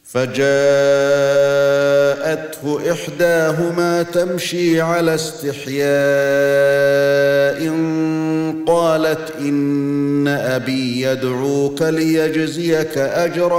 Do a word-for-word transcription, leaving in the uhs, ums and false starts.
فجاءته إحداهما تمشي على استحياء قالت إن أبي يدعوك ليجزيك أجر